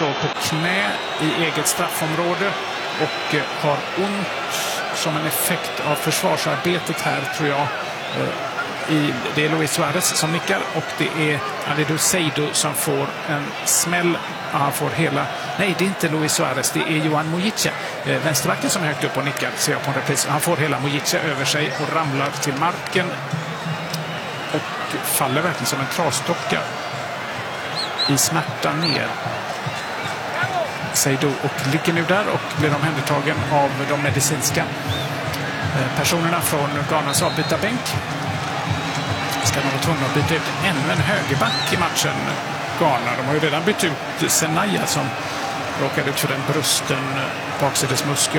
står på knä i eget straffområde och har ont som en effekt av försvarsarbetet här, tror jag. Det är Luis Suarez som nickar och det är Alidu Seidu som får en smäll. Han får hela... Nej, det är inte Luis Suarez, det är Johan Mujica. Vänsterbacken som är högt upp och nickar, ser jag på en repris. Han får hela Mujica över sig och ramlar till marken och faller verkligen som en trasdocka i smärta ner. Seidu och ligger nu där och blir omhändertagen av de medicinska personerna från Ghanas avbytarbänk. Ska de vara tvungna att byta ut ännu en högerback i matchen, Ghana. De har ju redan bytt ut Senaya som råkade ut för en brusten baksidesmuskel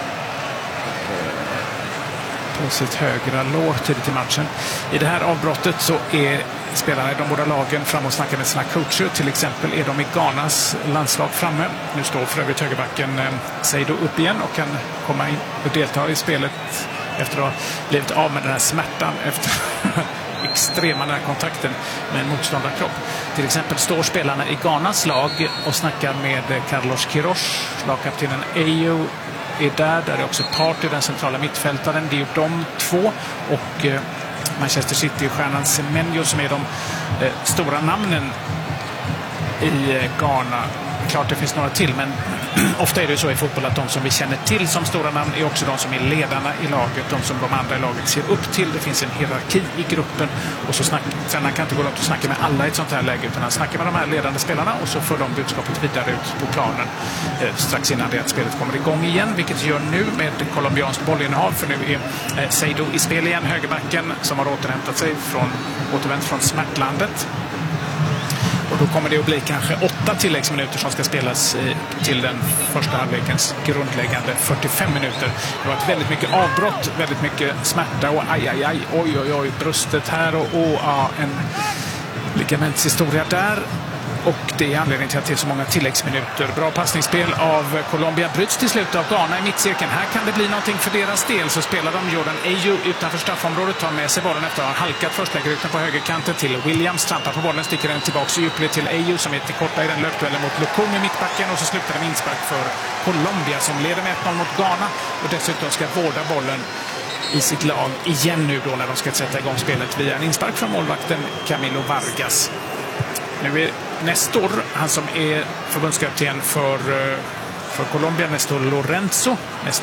på sitt högra lår tidigt i matchen. I det här avbrottet så är spelarna i de båda lagen fram och snackar med sina coacher. Till exempel är de i Ghanas landslag framme. Nu står för övrigt högerbacken Seidu upp igen och kan komma in och delta i spelet efter att ha blivit av med den här smärtan efter extrema närkontakten med en motståndarkropp. Till exempel står spelarna i Ghanas lag och snackar med Carlos Queiroz. Lagkaptenen Ayew är där är också Partey, den centrala mittfältaren. Det är ju de två och Manchester City-stjärnan Semenyo som är de stora namnen i Ghana. Klart det finns några till, men ofta är det så i fotboll att de som vi känner till som stora namn är också de som är ledarna i laget, de som de andra i laget ser upp till. Det finns en hierarki i gruppen och så tränaren kan inte gå runt och snacka med alla i ett sånt här läge, utan han snackar med de här ledande spelarna och så får de budskapet vidare ut på planen strax innan det att spelet kommer igång igen, vilket gör nu med colombianskt bollinnehav, för nu är Seidu i spel igen, högerbacken som har återvänt från smärtlandet. Och då kommer det att bli kanske 8 tilläggsminuter som ska spelas till den första halvlekens grundläggande 45 minuter. Det har varit väldigt mycket avbrott, väldigt mycket smärta och oj, bröstet här och en ligamentshistoria där. Och det är anledningen till att det är så många tilläggsminuter. Bra passningsspel av Colombia bryts till slut av Ghana i mittcirkeln. Här kan det bli någonting för deras del. Så spelar de Jordan Ayew utanför straffområdet, tar med sig bollen efter att ha halkat först, lägger ut den på högerkanten till Williams, trampar på bollen, sticker den tillbaka i djupled till Ayew som är till korta i den löpduellen mot Lukung i mittbacken, och så slutar det med inspark för Colombia som leder med 1-0 mot Ghana och dessutom ska vårda bollen i sitt lag igen nu då när de ska sätta igång spelet via en inspark från målvakten Camilo Vargas. Nu är Nestor, han som är förbundskapten för Colombia, Nestor Lorenzo.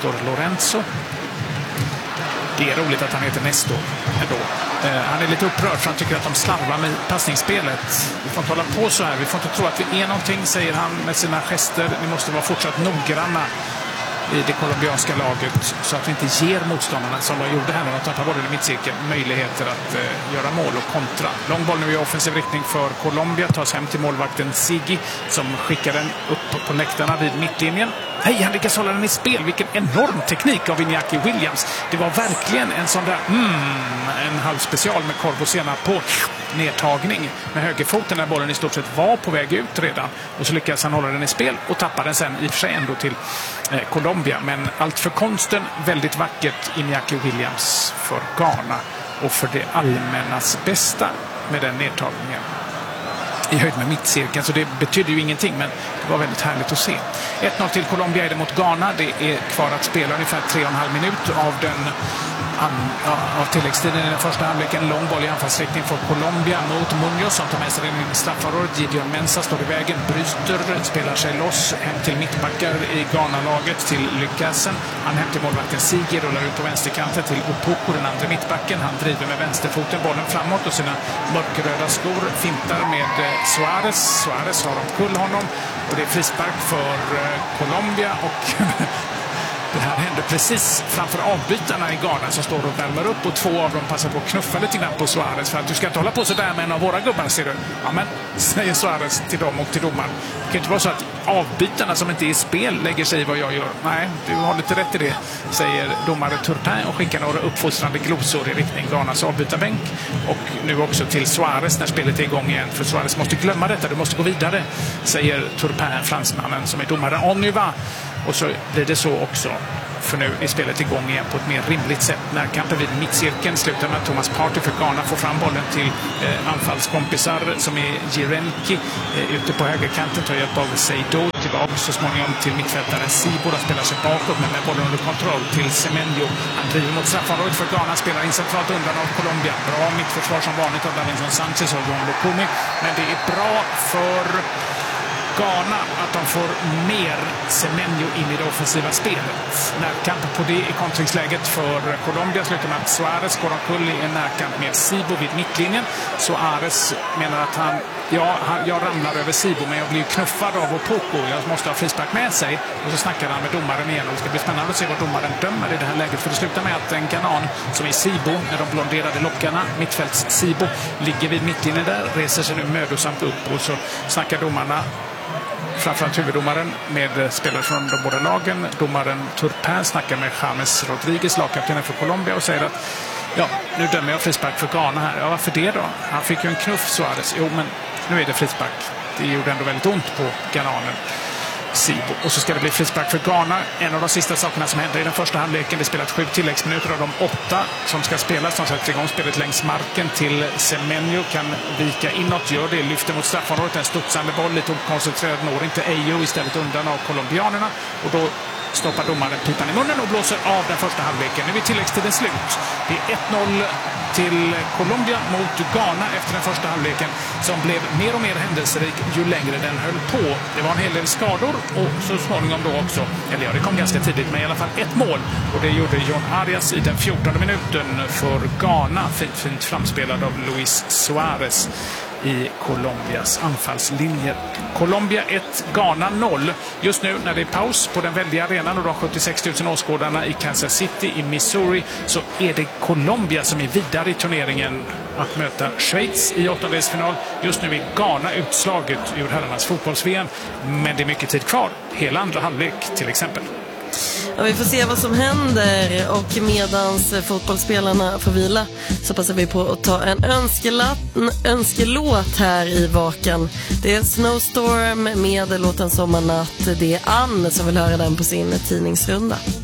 Det är roligt att han heter Nestor ändå. Han är lite upprörd för han tycker att de slarvar med passningsspelet. Vi får inte hålla på så här, vi får inte tro att vi är någonting, säger han med sina gester. Ni måste vara fortsatt noggranna i det colombianska laget så att vi inte ger motståndarna, som de gjorde här när de tappade bollen i mittcirkeln, möjligheter att göra mål och kontra. Lång boll nu i offensiv riktning för Colombia, tas hem till målvakten Sigi som skickar den upp på läktarna vid mittlinjen. Nej, han lyckas hålla den i spel. Vilken enorm teknik av Iñaki Williams. Det var verkligen en sån där en halv special med korv och sena på nedtagning med högerfoten när bollen i stort sett var på väg ut redan. Och så lyckas han hålla den i spel och tappar den sen i och för sig ändå till Colombia. Men allt för konsten, väldigt vackert Iñaki Williams för Ghana och för det allmännas bästa med den nedtagningen i höjd med mittcirkeln, så det betyder ju ingenting, men det var väldigt härligt att se. 1-0 till Colombia är det mot Ghana. Det är kvar att spela ungefär 3,5 minut av tilläggstiden i den första halvleken. Lång boll i anfallsriktning för Colombia mot Munoz som tar med sig den in i straffområdet. Gideon Mensah står i vägen, bryter, spelar sig loss hem till mittbackar i Ghana-laget till Lyckasen. Han hem till målvakten Sigi, rullar ut på vänsterkanten till Opoku, den andra mittbacken. Han driver med vänsterfoten bollen framåt och sina mörkröda skor fintar med Suarez har omkull honom och det är frispark för Colombia och det här hände precis framför avbytarna i Ghana som står och värmer upp och 2 av dem passar på att knuffa lite grann på Suarez för att du ska inte hålla på så där med en av våra gubbar, ser du. Ja, men säger Suarez till dem och till domaren. Det kan inte vara så att avbytarna som inte är i spel lägger sig i vad jag gör. Nej, du har lite rätt i det, säger domare Turpin och skickar några uppfostrande glosor i riktning Ghanas avbytarbänk och nu också till Suarez när spelet är igång igen. För Suarez måste glömma detta, du måste gå vidare, säger Turpin, fransmannen som är domare. On y va. Och så blir det så också för nu är spelet igång igen på ett mer rimligt sätt. Närkampen vid mittcirkeln slutar med att Thomas Partey för Ghana får fram bollen till anfallskompisar som är Jirenki ute på högerkanten, tar hjälp av Seydou tillbaka så småningom till mittfältaren Sibo. Där spelar sig bakåt men med bollen under kontroll till Semenyo. Han driver mot straffområdet för Ghana, spelar in centralt undan av Colombia. Bra mittförsvar som vanligt av Davinson Sanchez och Jon Lukumi. Men det är bra för Ghana att de får mer Semenyo in i det offensiva spelet. Närkamp på det i kontringsläget för Colombia slutar med att Suarez går omkull i en närkamp med Sibo vid mittlinjen. Suarez menar att jag ramlar över Sibo men jag blir knuffad av Opoko. Jag måste ha frispark med sig. Och så snackar han med domaren igen och det ska bli spännande att se vad domaren dömer i det här läget. För det slutar med att en Ghanan som är Sibo med de blonderade lockarna, mittfälts Sibo, ligger vid mittlinjen där, reser sig nu mödosamt upp och så snackar domarna, framförallt huvuddomaren med spelare från de båda lagen. Domaren Turpin snackar med James Rodriguez, lagkaptenen för Colombia, och säger att nu dömer jag frispark för Ghana här. Ja, varför det då? Han fick ju en knuff, Suarez. Jo, men nu är det frispark. Det gjorde ändå väldigt ont på ghananen Sibo. Och så ska det bli frispark för Ghana. En av de sista sakerna som händer i den första halvleken. Det spelat 7 tilläggsminuter av de 8 som ska spelas. De sätter igång spelet längs marken till Semenyo. Kan vika inåt, gör det. Lyfter mot straffområdet. En studsande boll, lite okoncentrerad, når inte Ayo, istället undan av colombianerna. Och då stoppar domaren pipan i munnen och blåser av den första halvleken. Nu är tilläggstiden slut. Det är 1-0 till Colombia mot Ghana efter den första halvleken som blev mer och mer händelserik ju längre den höll på. Det var en hel del skador och så småningom då också, det kom ganska tidigt, men i alla fall ett mål. Och det gjorde John Arias i den 14:e minuten för Ghana. Fint framspelad av Luis Suarez i Colombias anfallslinje. Colombia 1, Ghana 0. Just nu när det är paus på den väldiga arenan och de 76 000 åskådarna i Kansas City i Missouri, så är det Colombia som är vidare i turneringen att möta Schweiz i åttondelsfinal. Just nu är Ghana utslaget ur herrarnas fotbolls-VM, men det är mycket tid kvar. Hela andra halvlek till exempel. Ja, vi får se vad som händer, och medans fotbollsspelarna får vila så passar vi på att ta en önskelåt här i Vakan. Det är Snowstorm med låten Sommarnatt. Det är Ann som vill höra den på sin tidningsrunda.